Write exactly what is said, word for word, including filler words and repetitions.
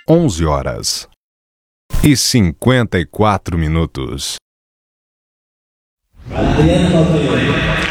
onze horas e cinquenta e quatro minutos. Adriana Calcanhoto.